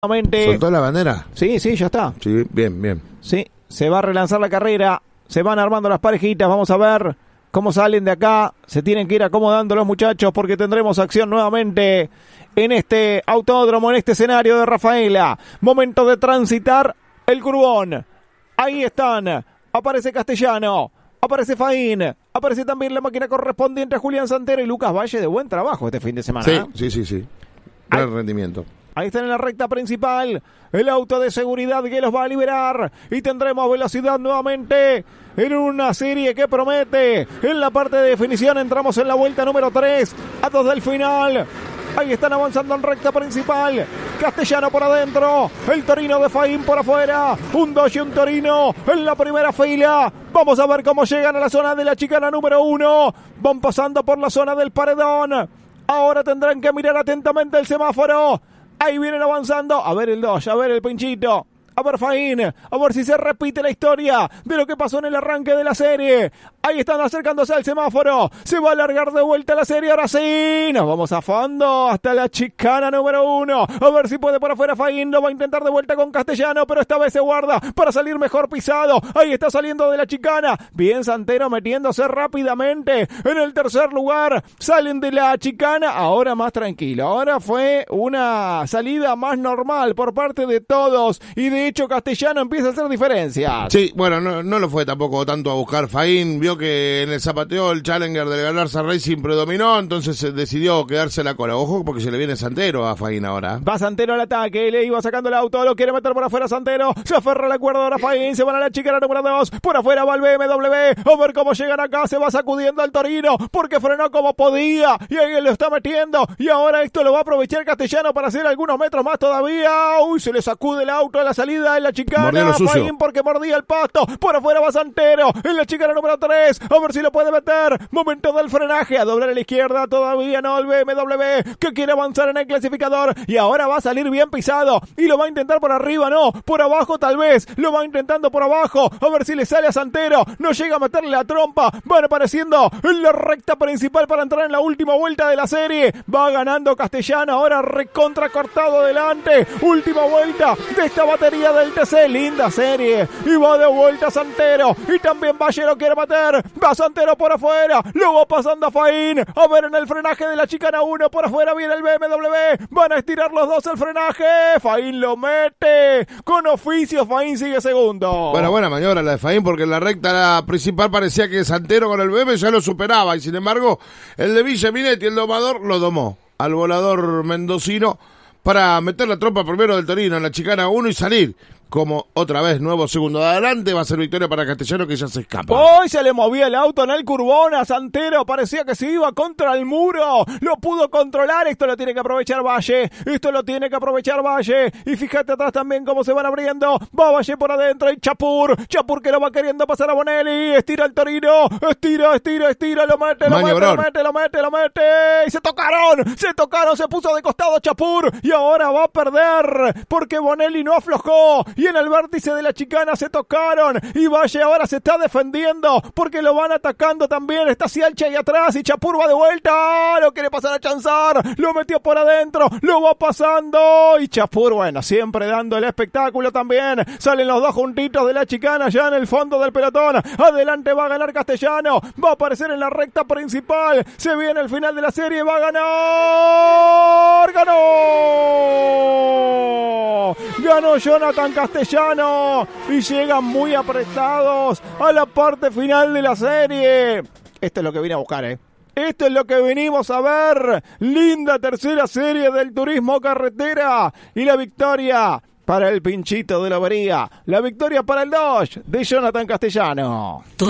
¿Soltó la bandera? Sí, ya está. Sí, bien. Sí, se va a relanzar la carrera, se van armando las parejitas, vamos a ver cómo salen de acá, se tienen que ir acomodando los muchachos porque tendremos acción nuevamente en este autódromo, en este escenario de Rafaela. Momento de transitar el curbón. Ahí están, aparece Castellano, aparece Faín, aparece también la máquina correspondiente a Julián Santero y Lucas Valle, de buen trabajo este fin de semana. Sí. Gran rendimiento. Ahí están en la recta principal, el auto de seguridad que los va a liberar y tendremos velocidad nuevamente en una serie que promete. En la parte de definición entramos en la vuelta número 3, a 2 del final. Ahí están avanzando en recta principal. Castellano por adentro, el Torino de Faín por afuera, un Dodge y un Torino en la primera fila. Vamos a ver cómo llegan a la zona de la chicana número 1. Van pasando por la zona del paredón. Ahora tendrán que mirar atentamente el semáforo. Ahí vienen avanzando. A ver el Dodge, a ver el Pinchito. A ver Faín, a ver si se repite la historia de lo que pasó en el arranque de la serie. Ahí están acercándose al semáforo. Se va a alargar de vuelta la serie. Ahora sí, nos vamos a fondo hasta la chicana número 1. A ver si puede por afuera Faín. Lo va a intentar de vuelta con Castellano, pero esta vez se guarda para salir mejor pisado. Ahí está saliendo de la chicana. Bien Santero metiéndose rápidamente en el tercer lugar. Salen de la chicana. Ahora más tranquilo. Ahora fue una salida más normal por parte de todos. Y de hecho Castellano empieza a hacer diferencias. Sí, bueno, no lo fue tampoco tanto a buscar Faín. Vio que en el zapateo el Challenger del Galarza Racing predominó, entonces decidió quedarse la cola. Ojo porque se le viene Santero a Faín ahora. Va Santero al ataque, le iba sacando el auto, lo quiere meter por afuera Santero. Se aferra la cuerda ahora Faín, se van a la chicana número 2. Por afuera va el BMW. A ver cómo llegan acá, se va sacudiendo al Torino porque frenó como podía. Y ahí lo está metiendo. Y ahora esto lo va a aprovechar Castellano para hacer algunos metros más todavía. Uy, se le sacude el auto a la salida en la chicana. Faín porque mordía el pasto. Por afuera va Santero en la chicana número 3. A ver si lo puede meter. Momento del frenaje. A doblar a la izquierda. Todavía no el BMW que quiere avanzar en el clasificador. Y ahora va a salir bien pisado. Y lo va a intentar por arriba. No. Por abajo tal vez. Lo va intentando por abajo. A ver si le sale a Santero. No llega a meterle la trompa. Van apareciendo en la recta principal para entrar en la última vuelta de la serie. Va ganando Castellano. Ahora recontra cortado delante. Última vuelta de esta batería del TC. Linda serie. Y va de vuelta Santero. Y también Valle lo quiere meter. Va Santero por afuera. Lo va pasando a Faín. A ver en el frenaje de la chicana 1. Por afuera viene el BMW. Van a estirar los dos el frenaje. Faín lo mete. Con oficio Faín sigue segundo. Bueno, buena maniobra la de Faín porque en la recta principal parecía que Santero con el BMW ya lo superaba. Y sin embargo, el de Villa Minetti, el domador, lo domó al volador mendocino para meter la trompa primero del Torino en la chicana 1 y salir. Como otra vez, nuevo segundo de adelante, va a ser victoria para Castellano que ya se escapa. Hoy se le movía el auto en el curbón a Santero, parecía que se iba contra el muro, lo pudo controlar, esto lo tiene que aprovechar Valle, y fíjate atrás también cómo se van abriendo, va Valle por adentro y Chapur que lo va queriendo pasar a Bonelli, estira el Torino, estira, lo mete, y se tocaron, se puso de costado Chapur, y ahora va a perder, porque Bonelli no aflojó, y en el vértice de la chicana se tocaron y Valle ahora se está defendiendo porque lo van atacando también. Está Cialcha ahí atrás y Chapur va de vuelta. Lo quiere pasar a chanzar. Lo metió por adentro. Lo va pasando. Y Chapur, bueno, siempre dando el espectáculo también. Salen los dos juntitos de la chicana ya en el fondo del pelotón. Adelante va a ganar Castellano. Va a aparecer en la recta principal. Se viene el final de la serie. Va a ganar. Ganó Jonathan Castellano y llegan muy apretados a la parte final de la serie. Esto es lo que vine a buscar, Esto es lo que venimos a ver. Linda tercera serie del turismo carretera y la victoria para el Pinchito de la Avería. La victoria para el Dodge de Jonathan Castellano.